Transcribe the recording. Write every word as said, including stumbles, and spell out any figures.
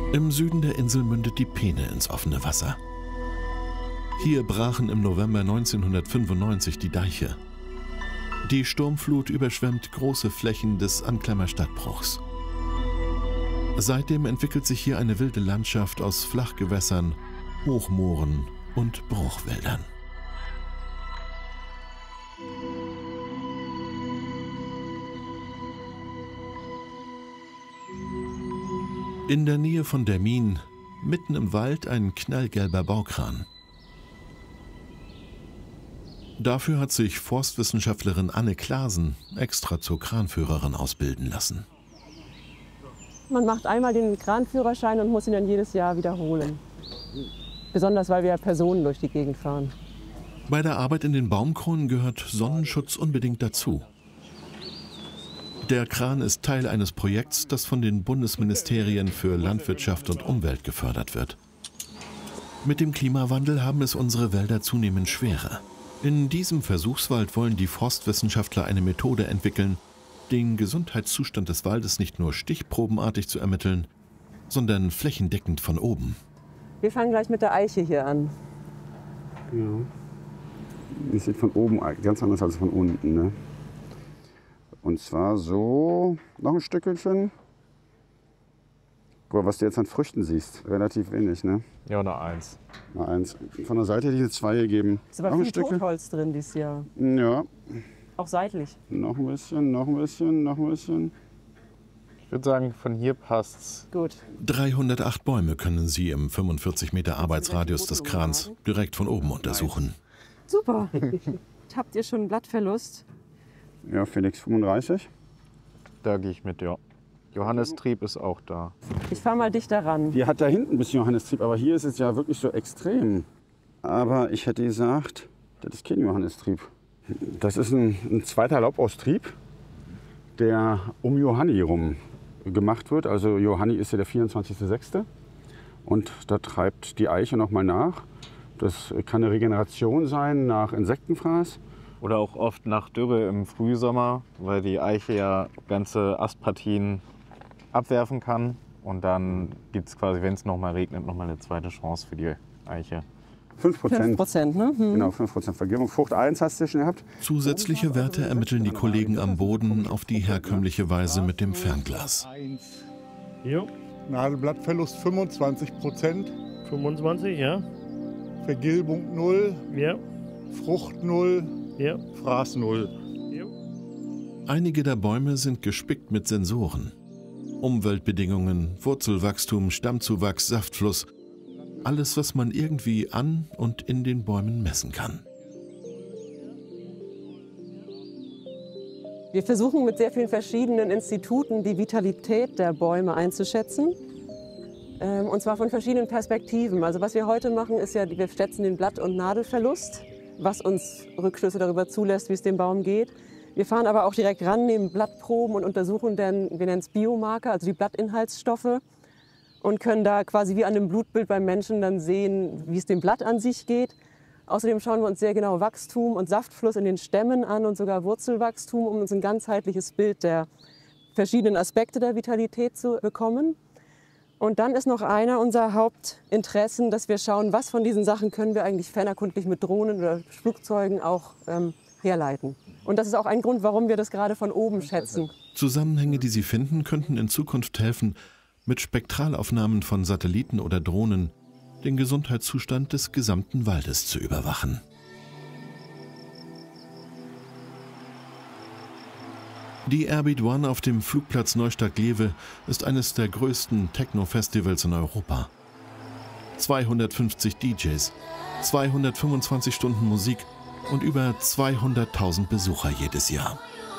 Im Süden der Insel mündet die Peene ins offene Wasser. Hier brachen im November neunzehnhundertfünfundneunzig die Deiche. Die Sturmflut überschwemmt große Flächen des Anklemmer Stadtbruchs. Seitdem entwickelt sich hier eine wilde Landschaft aus Flachgewässern, Hochmooren und Bruchwäldern. In der Nähe von Dermin, mitten im Wald, ein knallgelber Baukran. Dafür hat sich Forstwissenschaftlerin Anne Klasen extra zur Kranführerin ausbilden lassen. Man macht einmal den Kranführerschein und muss ihn dann jedes Jahr wiederholen. Besonders, weil wir Personen durch die Gegend fahren. Bei der Arbeit in den Baumkronen gehört Sonnenschutz unbedingt dazu. Der Kran ist Teil eines Projekts, das von den Bundesministerien für Landwirtschaft und Umwelt gefördert wird. Mit dem Klimawandel haben es unsere Wälder zunehmend schwerer. In diesem Versuchswald wollen die Forstwissenschaftler eine Methode entwickeln, den Gesundheitszustand des Waldes nicht nur stichprobenartig zu ermitteln, sondern flächendeckend von oben. Wir fangen gleich mit der Eiche hier an. Ja. Die sieht von oben ganz anders als von unten, ne? Und zwar so, noch ein Stückchen. Guck mal, was du jetzt an Früchten siehst, relativ wenig, ne? Ja, nur eins. Mal eins. Von der Seite hätte ich jetzt zwei gegeben. Ist aber noch viel Totholz drin dieses Jahr. Ja. Auch seitlich. Noch ein bisschen, noch ein bisschen, noch ein bisschen. Ich würde sagen, von hier passt's. Gut. dreihundertacht Bäume können Sie im fünfundvierzig Meter Arbeitsradius des Krans direkt von oben untersuchen. Super. Habt ihr schon einen Blattverlust? Ja, Felix fünfunddreißig. Da gehe ich mit, ja. Johannistrieb ist auch da. Ich fahre mal dichter ran. Die hat da hinten ein bisschen Johannistrieb, aber hier ist es ja wirklich so extrem. Aber ich hätte gesagt, das ist kein Johannistrieb. Das ist ein, ein zweiter Laubaustrieb, der um Johanni herum gemacht wird. Also Johanni ist ja der vierundzwanzigste sechste und da treibt die Eiche noch mal nach. Das kann eine Regeneration sein nach Insektenfraß. Oder auch oft nach Dürre im Frühsommer, weil die Eiche ja ganze Astpartien abwerfen kann. Und dann gibt es quasi, wenn es noch mal regnet, noch mal eine zweite Chance für die Eiche. fünf Prozent. fünf Prozent, ne? Hm. Genau, fünf Prozent Vergiftung. Frucht eins hast du schon gehabt. Zusätzliche Werte ermitteln die Kollegen am Boden auf die herkömmliche Weise mit dem Fernglas. Jo. Nadelblattverlust fünfundzwanzig Prozent. fünfundzwanzig, ja. Vergilbung null. Ja. Frucht null. Ja. Fraß null. Einige der Bäume sind gespickt mit Sensoren. Umweltbedingungen, Wurzelwachstum, Stammzuwachs, Saftfluss. Alles, was man irgendwie an und in den Bäumen messen kann. Wir versuchen mit sehr vielen verschiedenen Instituten die Vitalität der Bäume einzuschätzen. Und zwar von verschiedenen Perspektiven. Also was wir heute machen, ist ja, wir schätzen den Blatt- und Nadelverlust, was uns Rückschlüsse darüber zulässt, wie es dem Baum geht. Wir fahren aber auch direkt ran, nehmen Blattproben und untersuchen dann, wir nennen es Biomarker, also die Blattinhaltsstoffe, und können da quasi wie an einem Blutbild beim Menschen dann sehen, wie es dem Blatt an sich geht. Außerdem schauen wir uns sehr genau Wachstum und Saftfluss in den Stämmen an und sogar Wurzelwachstum, um uns ein ganzheitliches Bild der verschiedenen Aspekte der Vitalität zu bekommen. Und dann ist noch einer unserer Hauptinteressen, dass wir schauen, was von diesen Sachen können wir eigentlich fernerkundlich mit Drohnen oder Flugzeugen auch ähm, herleiten. Und das ist auch ein Grund, warum wir das gerade von oben schätzen. Zusammenhänge, die Sie finden, könnten in Zukunft helfen, mit Spektralaufnahmen von Satelliten oder Drohnen den Gesundheitszustand des gesamten Waldes zu überwachen. Die Airbeat One auf dem Flugplatz Neustadt-Glewe ist eines der größten Techno-Festivals in Europa. zweihundertfünfzig D Js, zweihundertfünfundzwanzig Stunden Musik und über zweihunderttausend Besucher jedes Jahr.